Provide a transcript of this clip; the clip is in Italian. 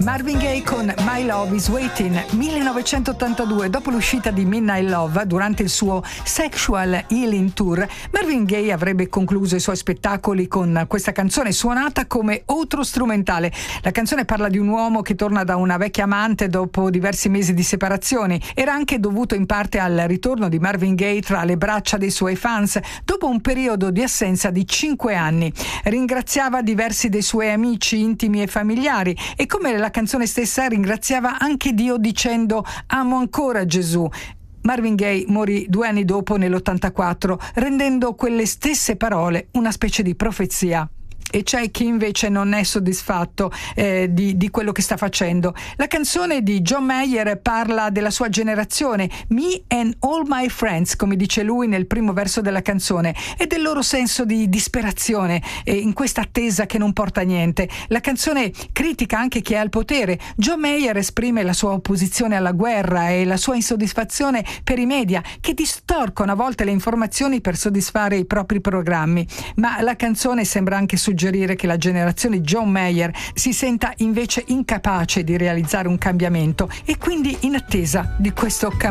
Marvin Gaye con My Love is Waiting, 1982. Dopo l'uscita di Midnight Love, durante il suo Sexual Healing Tour, Marvin Gaye avrebbe concluso i suoi spettacoli con questa canzone suonata come outro strumentale. La canzone parla di un uomo che torna da una vecchia amante dopo diversi mesi di separazione. Era anche dovuto in parte al ritorno di Marvin Gaye tra le braccia dei suoi fans dopo un periodo di assenza di 5 anni. Ringraziava diversi dei suoi amici intimi e familiari e, come la canzone stessa, ringraziava anche Dio dicendo: amo ancora Gesù. Marvin Gaye morì 2 anni dopo, nell'84, rendendo quelle stesse parole una specie di profezia. E c'è chi invece non è soddisfatto di quello che sta facendo. La canzone di John Mayer parla della sua generazione, Me and All My Friends, come dice lui nel primo verso della canzone, e del loro senso di disperazione in questa attesa che non porta a niente. La canzone critica anche chi è al potere. John Mayer esprime la sua opposizione alla guerra e la sua insoddisfazione per i media, che distorcono a volte le informazioni per soddisfare i propri programmi. Ma la canzone sembra anche suggerire che la generazione John Mayer si senta invece incapace di realizzare un cambiamento e quindi in attesa di questo cambiamento.